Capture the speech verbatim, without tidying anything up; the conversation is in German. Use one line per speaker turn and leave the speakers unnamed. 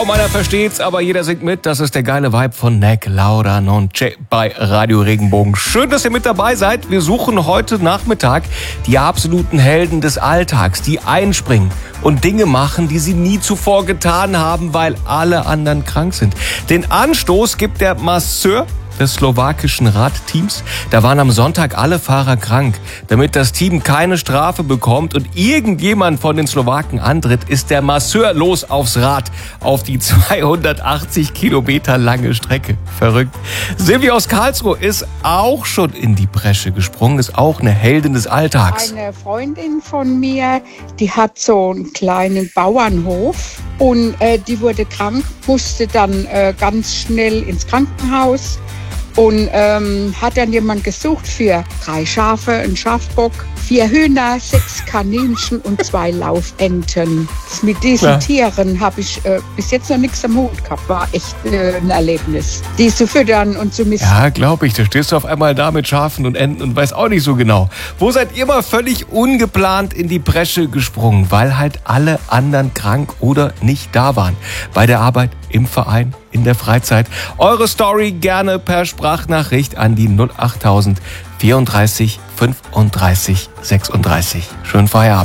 Kaum einer versteht's, aber jeder singt mit. Das ist der geile Vibe von Nek Lauda Non C'è bei Radio Regenbogen. Schön, dass ihr mit dabei seid. Wir suchen heute Nachmittag die absoluten Helden des Alltags, die einspringen und Dinge machen, die sie nie zuvor getan haben, weil alle anderen krank sind. Den Anstoß gibt der Masseur des slowakischen Radteams. Da waren am Sonntag alle Fahrer krank. Damit das Team keine Strafe bekommt und irgendjemand von den Slowaken antritt, ist der Masseur los aufs Rad auf die zweihundertachtzig Kilometer lange Strecke. Verrückt. Silvia aus Karlsruhe ist auch schon in die Bresche gesprungen, ist auch eine Heldin des Alltags.
Eine Freundin von mir, die hat so einen kleinen Bauernhof und äh, die wurde krank, musste dann äh, ganz schnell ins Krankenhaus. Und ähm, hat dann jemand gesucht für drei Schafe, einen Schafbock, vier Hühner, sechs Kaninchen und zwei Laufenten. Mit diesen ja. Tieren habe ich äh, bis jetzt noch nichts am Hut gehabt. War echt äh, ein Erlebnis. Die zu füttern und zu misten.
Ja, glaube ich. Da stehst du auf einmal da mit Schafen und Enten und weiß auch nicht so genau. Wo seid ihr mal völlig ungeplant in die Bresche gesprungen, weil halt alle anderen krank oder nicht da waren? Bei der Arbeit, im Verein, in der Freizeit. Eure Story gerne per Sprachnachricht an die null achttausend vierunddreißig fünfunddreißig sechsunddreißig. Schönen Feierabend.